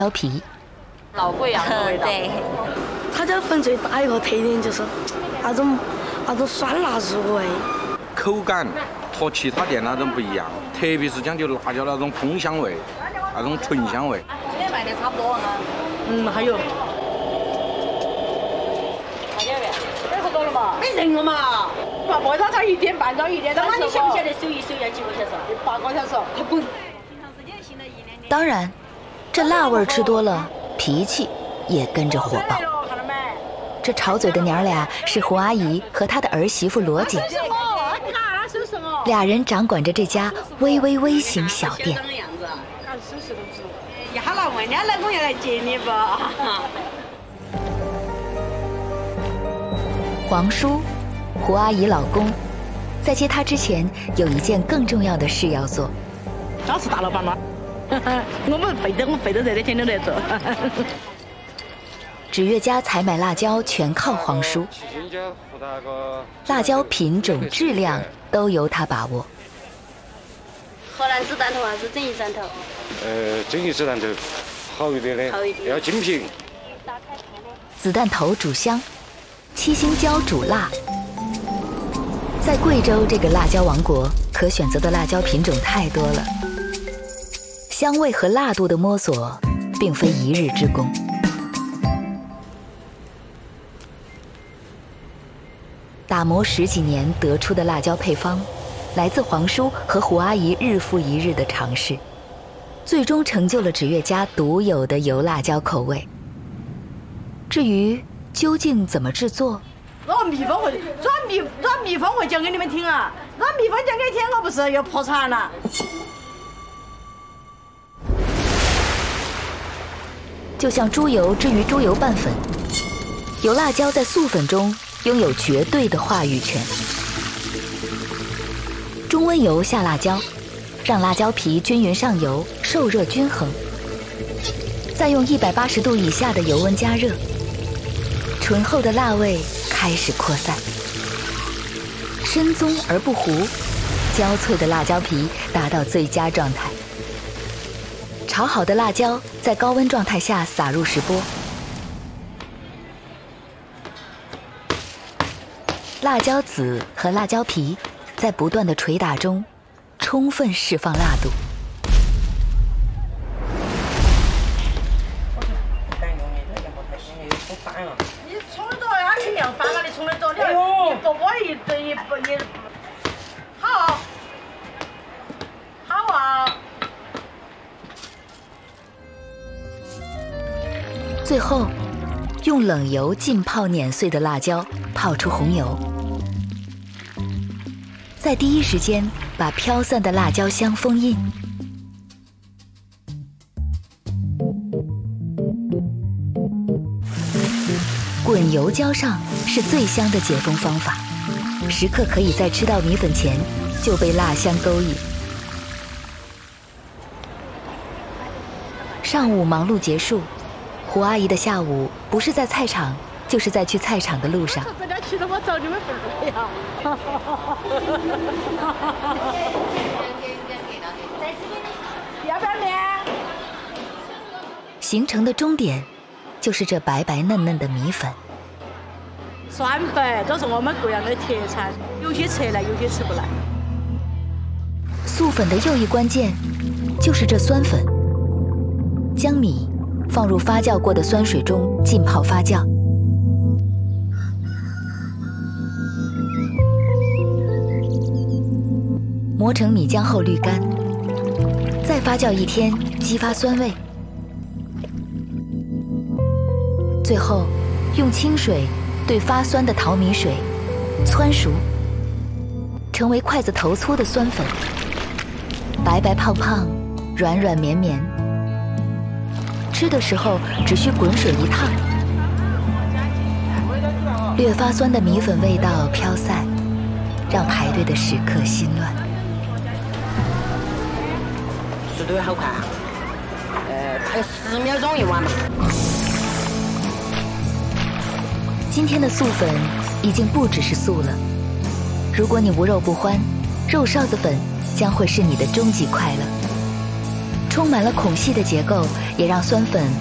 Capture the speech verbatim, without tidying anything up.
椒皮， 老贵阳的味道。 对， 它这粉最大一个特点就是那种那种酸辣入味， 口感和其他店那种不一样，特别是讲究辣椒那种烘香味，那种醇香味。 今天卖的差不多啊。 嗯，还有。 还有没？二十多了嘛？ 没人了嘛？把磨到才一点半到一点，那你晓不晓得手一手要几个小时？八个小时，快滚！ 当然，这辣味吃多了，脾气也跟着火爆。这吵嘴的娘俩是胡阿姨和她的儿媳妇罗姐，俩人掌管着这家微微微型小店。 好了，问人家老公要来接你不？ 黄叔，胡阿姨老公，在接她之前，有一件更重要的事要做。 他是大老板吗？我们背着我背着这些天天在做。 指月家采买辣椒全靠黄叔，辣椒品种、质量都由他把握。 荷兰子弹头还是整一弹头？ 呃，整一子弹头好一点的， 好一点， 要精品。 子弹头煮香，七星椒煮辣。在贵州这个辣椒王国，可选择的辣椒品种太多了，香味和辣度的摸索，并非一日之功。打磨十几年得出的辣椒配方，来自黄叔和胡阿姨日复一日的尝试，最终成就了指月家独有的油辣椒口味。至于究竟怎么制作， 软秘方会软秘软秘方会讲给你们听啊！软秘方讲给你听，我不是要破产了。 就像猪油之于猪油拌粉，油辣椒在素粉中拥有绝对的话语权。中温油下辣椒，让辣椒皮均匀上油，受热均衡。再用一百八十度以下的油温加热，醇厚的辣味开始扩散，深棕而不糊，焦脆的辣椒皮达到最佳状态。炒好的辣椒在高温状态下撒入石钵，辣椒籽和辣椒皮在不断的捶打中，充分释放辣度。 你冲着它去凉翻了，你冲得着？你一个锅一对一不一，好，好啊。 最后，用冷油浸泡碾碎的辣椒，泡出红油。在第一时间把飘散的辣椒香封印。滚油浇上是最香的解封方法，时刻可以在吃到米粉前就被辣香勾引。上午忙碌结束，胡阿姨的下午不是在菜场，就是在去菜场的路上。 这家去了，我找你们不对呀。要不要面？ 行程的终点就是这白白嫩嫩的米粉。 酸粉都是我们贵阳的特产，有些吃来，有些吃不来。 素粉的又一关键就是这酸粉，将米放入发酵过的酸水中浸泡发酵。磨成米浆后滤干，再发酵一天，激发酸味。最后，用清水兑发酸的淘米水汆熟，成为筷子头粗的酸粉，白白胖胖，软软绵绵。吃的时候只需滚水一烫，略发酸的米粉味道飘散，让排队的食客心乱。 速度好快啊！呃，还有十秒钟一碗嘛。 今天的素粉已经不只是素了，如果你无肉不欢，肉臊子粉将会是你的终极快乐。 充满了孔隙的结构，也让酸粉